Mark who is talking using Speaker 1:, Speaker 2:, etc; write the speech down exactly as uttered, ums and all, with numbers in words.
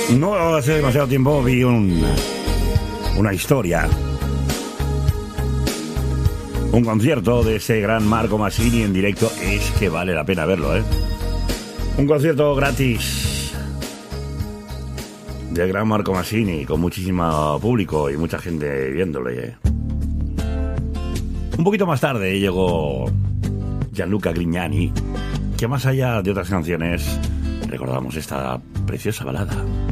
Speaker 1: No hace demasiado tiempo vi un, una historia, un concierto de ese gran Marco Masini en directo. Es que vale la pena verlo, ¿eh? Un concierto gratis del gran Marco Masini, con muchísimo público y mucha gente viéndole. Un poquito más tarde llegó Gianluca Grignani, que más allá de otras canciones recordamos esta preciosa balada.